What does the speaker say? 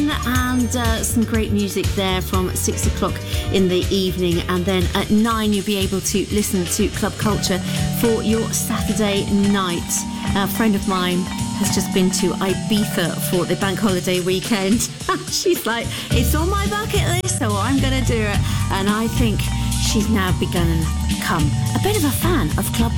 and some great music there from 6 o'clock in the evening, and then at 9 you'll be able to listen to Club Culture for your Saturday night. A friend of mine has just been to Ibiza for the bank holiday weekend. She's like, it's on my bucket list, so I'm going to do it. And I think she's now begun to become a bit of a fan of Club